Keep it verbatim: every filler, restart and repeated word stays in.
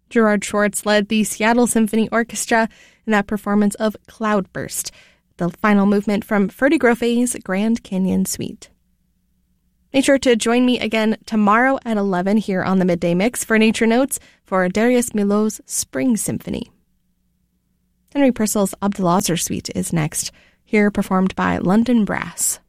Gerard Schwartz led the Seattle Symphony Orchestra in that performance of Cloudburst, the final movement from Ferdy Groffe's Grand Canyon Suite. Make sure to join me again tomorrow at eleven here on the Midday Mix for Nature Notes for Darius Milhaud's Spring Symphony. Henry Purcell's Abdelazar Suite is next, here performed by London Brass.